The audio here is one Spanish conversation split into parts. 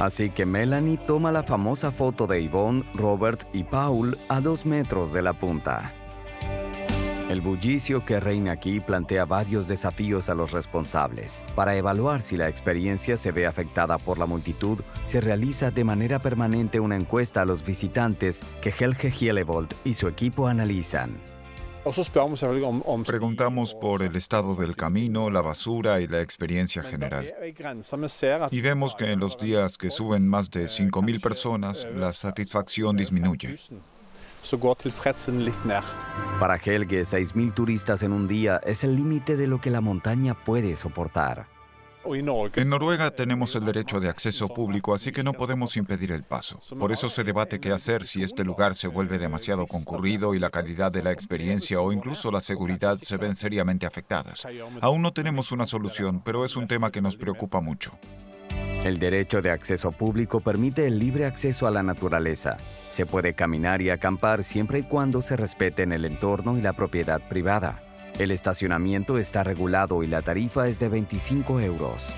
Así que Melanie toma la famosa foto de Yvonne, Robert y Paul a 2 metros de la punta. El bullicio que reina aquí plantea varios desafíos a los responsables. Para evaluar si la experiencia se ve afectada por la multitud, se realiza de manera permanente una encuesta a los visitantes que Helge Hjellebold y su equipo analizan. Preguntamos por el estado del camino, la basura y la experiencia general. Y vemos que en los días que suben más de 5.000 personas, la satisfacción disminuye. Para Helge, 6.000 turistas en un día es el límite de lo que la montaña puede soportar. En Noruega tenemos el derecho de acceso público, así que no podemos impedir el paso. Por eso se debate qué hacer si este lugar se vuelve demasiado concurrido y la calidad de la experiencia o incluso la seguridad se ven seriamente afectadas. Aún no tenemos una solución, pero es un tema que nos preocupa mucho. El derecho de acceso público permite el libre acceso a la naturaleza. Se puede caminar y acampar siempre y cuando se respeten el entorno y la propiedad privada. El estacionamiento está regulado y la tarifa es de 25 euros.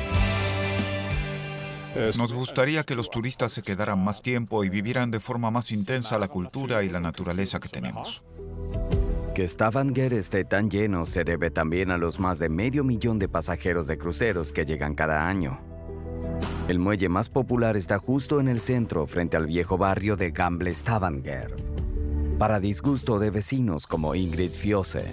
Nos gustaría que los turistas se quedaran más tiempo y vivieran de forma más intensa la cultura y la naturaleza que tenemos. Que Stavanger esté tan lleno se debe también a los más de 500.000 de pasajeros de cruceros que llegan cada año. El muelle más popular está justo en el centro, frente al viejo barrio de Gamle Stavanger. Para disgusto de vecinos como Ingrid Fiose.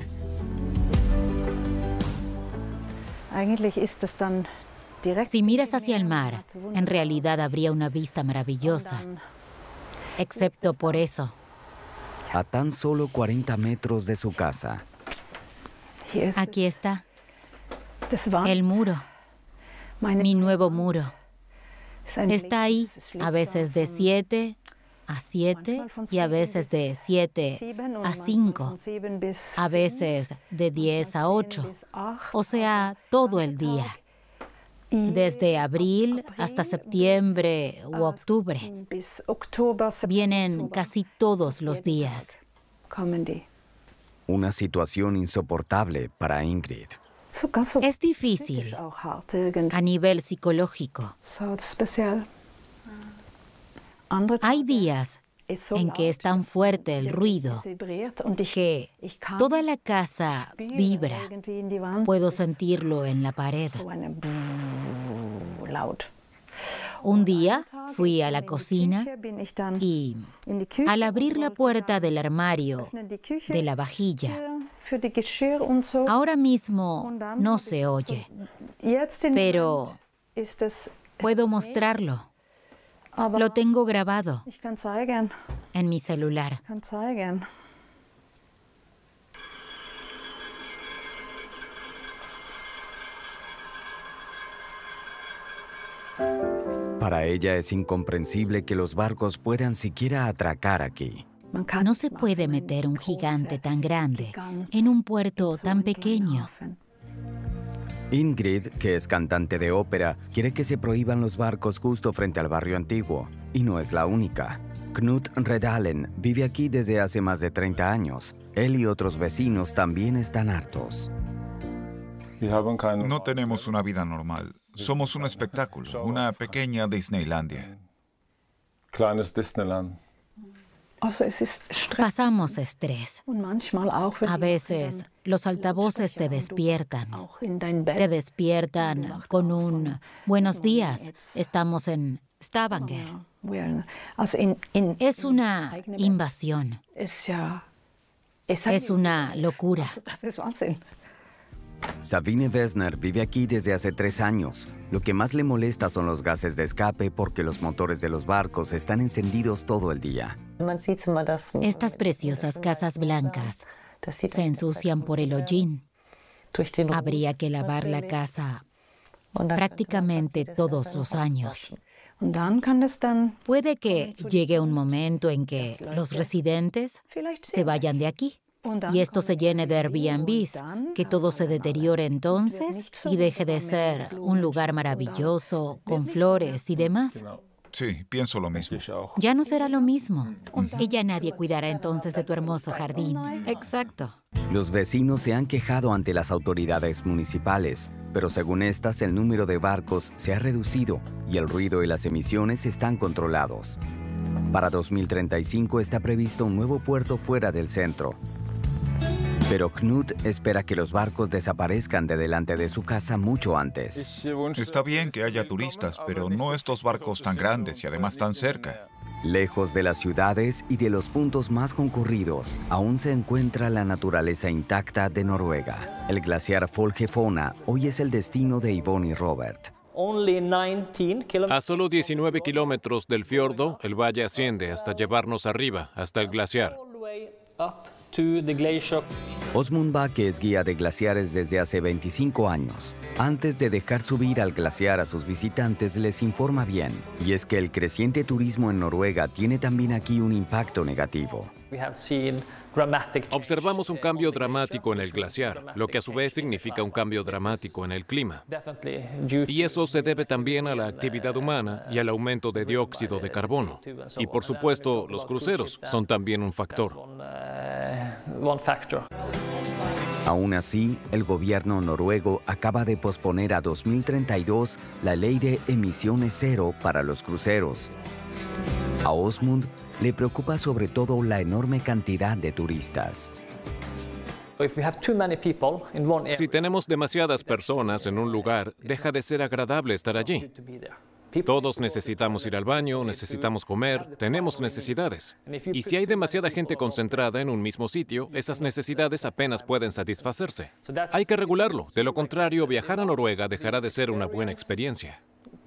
Si miras hacia el mar, en realidad habría una vista maravillosa. Excepto por eso. A tan solo 40 metros de su casa. Aquí está. El muro. Mi nuevo muro. Está ahí, a veces de 7 a 7 y a veces de 7 a 5, a veces de 10 a 8, o sea, todo el día, desde abril hasta septiembre u octubre. Vienen casi todos los días. Una situación insoportable para Ingrid. Es difícil a nivel psicológico. Hay días en que es tan fuerte el ruido que toda la casa vibra. Puedo sentirlo en la pared. Un día fui a la cocina y al abrir la puerta del armario de la vajilla, ahora mismo no se oye, pero puedo mostrarlo. Lo tengo grabado en mi celular. Para ella es incomprensible que los barcos puedan siquiera atracar aquí. No se puede meter un gigante tan grande en un puerto tan pequeño. Ingrid, que es cantante de ópera, quiere que se prohíban los barcos justo frente al barrio antiguo. Y no es la única. Knut Redalen vive aquí desde hace más de 30 años. Él y otros vecinos también están hartos. No tenemos una vida normal. Somos un espectáculo, una pequeña Disneylandia. Pasamos estrés. A veces los altavoces te despiertan. Te despiertan con un buenos días. Estamos en Stavanger. Es una invasión. Es una locura. Sabine Wessner vive aquí desde hace 3 años. Lo que más le molesta son los gases de escape porque los motores de los barcos están encendidos todo el día. Estas preciosas casas blancas se ensucian por el hollín. Habría que lavar la casa prácticamente todos los años. Puede que llegue un momento en que los residentes se vayan de aquí. Y esto se llene de Airbnbs, que todo se deteriore entonces y deje de ser un lugar maravilloso con flores y demás. Sí, pienso lo mismo. Ya no será lo mismo. Y ya nadie cuidará entonces de tu hermoso jardín. Exacto. Los vecinos se han quejado ante las autoridades municipales, pero según estas, el número de barcos se ha reducido y el ruido y las emisiones están controlados. Para 2035 está previsto un nuevo puerto fuera del centro. Pero Knut espera que los barcos desaparezcan de delante de su casa mucho antes. Está bien que haya turistas, pero no estos barcos tan grandes y además tan cerca. Lejos de las ciudades y de los puntos más concurridos, aún se encuentra la naturaleza intacta de Noruega. El glaciar Folgefonna hoy es el destino de Yvonne y Robert. A solo 19 kilómetros del fiordo, el valle asciende hasta llevarnos arriba, hasta el glaciar. Åsmund Backe es guía de glaciares desde hace 25 años. Antes de dejar subir al glaciar a sus visitantes, les informa bien. Y es que el creciente turismo en Noruega tiene también aquí un impacto negativo. Observamos un cambio dramático en el glaciar, lo que a su vez significa un cambio dramático en el clima. Y eso se debe también a la actividad humana y al aumento de dióxido de carbono. Y por supuesto, los cruceros son también un factor. Aún así, el gobierno noruego acaba de posponer a 2032 la ley de emisiones cero para los cruceros. A Åsmund le preocupa sobre todo la enorme cantidad de turistas. Si tenemos demasiadas personas en un lugar, deja de ser agradable estar allí. Todos necesitamos ir al baño, necesitamos comer, tenemos necesidades. Y si hay demasiada gente concentrada en un mismo sitio, esas necesidades apenas pueden satisfacerse. Hay que regularlo. De lo contrario, viajar a Noruega dejará de ser una buena experiencia.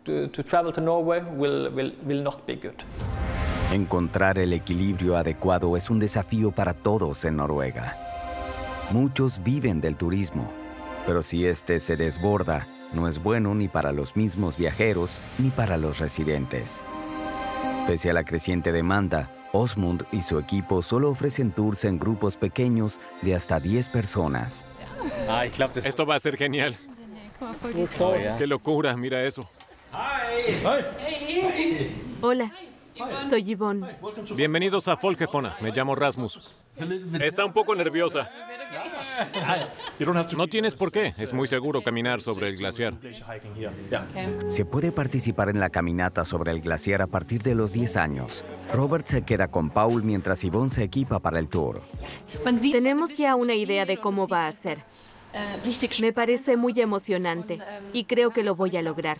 Encontrar el equilibrio adecuado es un desafío para todos en Noruega. Muchos viven del turismo, pero si este se desborda, no es bueno ni para los mismos viajeros ni para los residentes. Pese a la creciente demanda, Åsmund y su equipo solo ofrecen tours en grupos pequeños de hasta 10 personas. Esto va a ser genial. ¡Qué locura! Mira eso. Hola, soy Yvonne. Bienvenidos a Folgefonna. Me llamo Rasmus. Está un poco nerviosa. No tienes por qué. Es muy seguro caminar sobre el glaciar. Se puede participar en la caminata sobre el glaciar a partir de los 10 años. Robert se queda con Paul mientras Yvonne se equipa para el tour. Tenemos ya una idea de cómo va a ser. Me parece muy emocionante y creo que lo voy a lograr.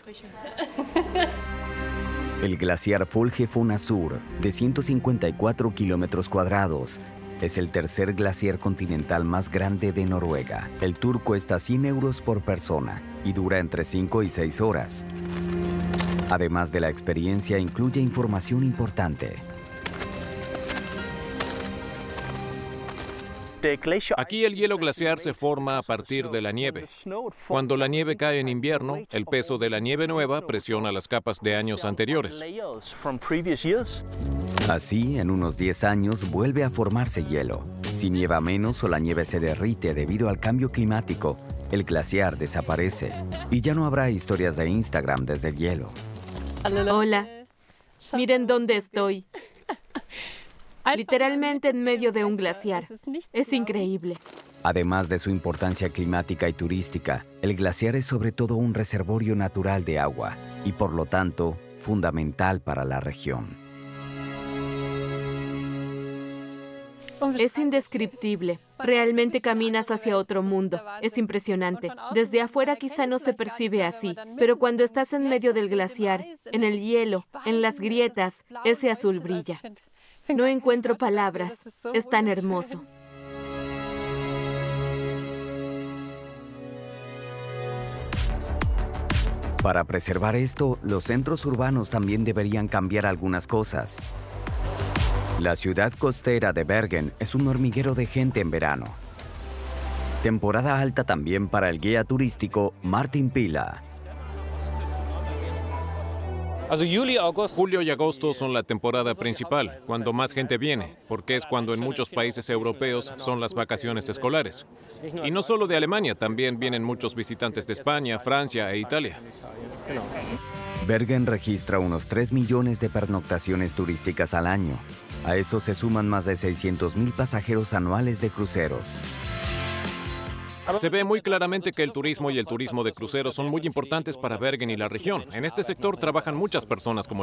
El glaciar Folgefonna Sur, de 154 kilómetros cuadrados, es el tercer glaciar continental más grande de Noruega. El tour cuesta 100 euros por persona y dura entre 5 y 6 horas. Además de la experiencia, incluye información importante. Aquí el hielo glaciar se forma a partir de la nieve. Cuando la nieve cae en invierno, el peso de la nieve nueva presiona las capas de años anteriores. Así, en unos 10 años vuelve a formarse hielo. Si nieva menos o la nieve se derrite debido al cambio climático, el glaciar desaparece y ya no habrá historias de Instagram desde el hielo. Hola, miren dónde estoy. Literalmente en medio de un glaciar. Es increíble. Además de su importancia climática y turística, el glaciar es sobre todo un reservorio natural de agua y por lo tanto fundamental para la región. Es indescriptible. Realmente caminas hacia otro mundo. Es impresionante. Desde afuera quizá no se percibe así, pero cuando estás en medio del glaciar, en el hielo, en las grietas, ese azul brilla. No encuentro palabras. Es tan hermoso. Para preservar esto, los centros urbanos también deberían cambiar algunas cosas. La ciudad costera de Bergen es un hormiguero de gente en verano. Temporada alta también para el guía turístico Martin Pila. Julio y agosto son la temporada principal, cuando más gente viene, porque es cuando en muchos países europeos son las vacaciones escolares. Y no solo de Alemania, también vienen muchos visitantes de España, Francia e Italia. Bergen registra unos 3 millones de pernoctaciones turísticas al año. A eso se suman más de 600,000 pasajeros anuales de cruceros. Se ve muy claramente que el turismo y el turismo de cruceros son muy importantes para Bergen y la región. En este sector trabajan muchas personas como